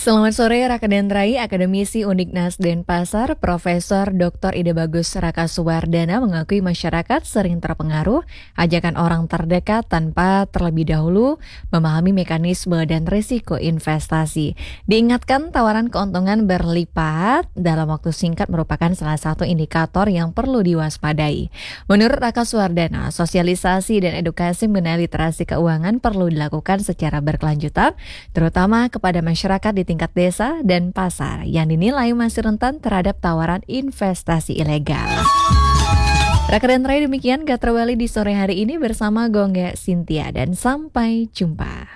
Selamat sore Raka Dendrai, Akademisi Undiknas Denpasar, Profesor Dr. Ida Bagus Raka Suwardana mengakui masyarakat sering terpengaruh ajakan orang terdekat tanpa terlebih dahulu memahami mekanisme dan risiko investasi. Diingatkan tawaran keuntungan berlipat dalam waktu singkat merupakan salah satu indikator yang perlu diwaspadai. Menurut Raka Suwardana, sosialisasi dan edukasi mengenai literasi keuangan perlu dilakukan secara berkelanjutan, terutama kepada masyarakat di tingkat desa dan pasar yang dinilai masih rentan terhadap tawaran investasi ilegal. Rakan Rai, demikian Gatra Wali di sore hari ini bersama Gongga Cynthia dan sampai jumpa.